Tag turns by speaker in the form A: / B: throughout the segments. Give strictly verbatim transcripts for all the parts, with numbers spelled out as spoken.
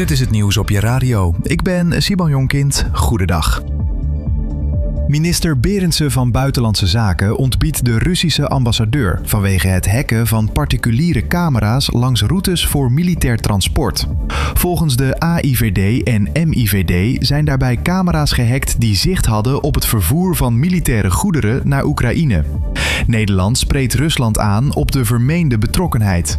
A: Dit is het nieuws op je radio. Ik ben Simon Jonkind. Goedendag. Minister Berendsen van Buitenlandse Zaken ontbiedt de Russische ambassadeur vanwege het hacken van particuliere camera's langs routes voor militair transport. Volgens de A I V D en M I V D zijn daarbij camera's gehackt die zicht hadden op het vervoer van militaire goederen naar Oekraïne. Nederland spreekt Rusland aan op de vermeende betrokkenheid.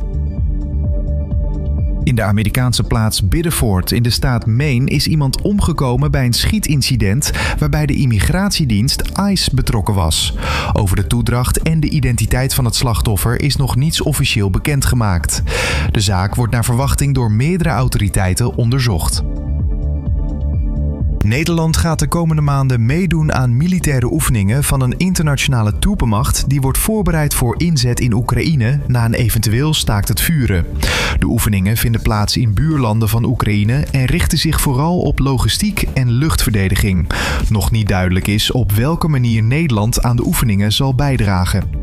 A: In de Amerikaanse plaats Biddeford in de staat Maine is iemand omgekomen bij een schietincident waarbij de immigratiedienst ICE betrokken was. Over de toedracht en de identiteit van het slachtoffer is nog niets officieel bekendgemaakt. De zaak wordt naar verwachting door meerdere autoriteiten onderzocht. Nederland gaat de komende maanden meedoen aan militaire oefeningen van een internationale troepenmacht die wordt voorbereid voor inzet in Oekraïne na een eventueel staakt het vuren. De oefeningen vinden plaats in buurlanden van Oekraïne en richten zich vooral op logistiek en luchtverdediging. Nog niet duidelijk is op welke manier Nederland aan de oefeningen zal bijdragen.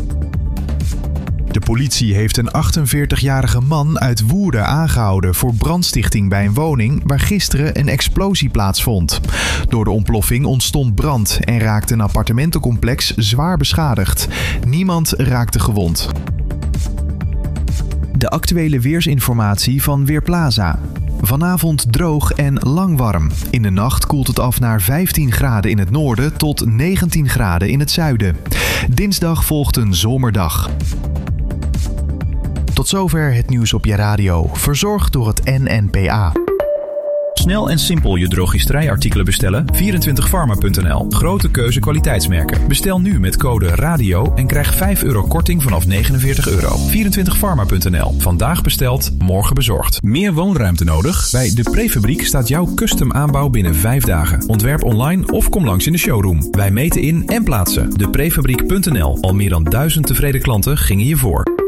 A: De politie heeft een achtenveertigjarige man uit Woerden aangehouden voor brandstichting bij een woning waar gisteren een explosie plaatsvond. Door de ontploffing ontstond brand en raakte een appartementencomplex zwaar beschadigd. Niemand raakte gewond. De actuele weersinformatie van Weerplaza. Vanavond droog en lang warm. In de nacht koelt het af naar vijftien graden in het noorden tot negentien graden in het zuiden. Dinsdag volgt een zomerdag. Tot zover het nieuws op je radio, verzorgd door het N N P A.
B: Snel en simpel je drogisterijartikelen bestellen? vierentwintig pharma punt n l. Grote keuze kwaliteitsmerken. Bestel nu met code RADIO en krijg vijf euro korting vanaf negenenveertig euro. vierentwintig pharma punt n l. Vandaag besteld, morgen bezorgd. Meer woonruimte nodig? Bij De Prefabriek staat jouw custom aanbouw binnen vijf dagen. Ontwerp online of kom langs in de showroom. Wij meten in en plaatsen. De Prefabriek punt n l. Al meer dan duizend tevreden klanten gingen hiervoor.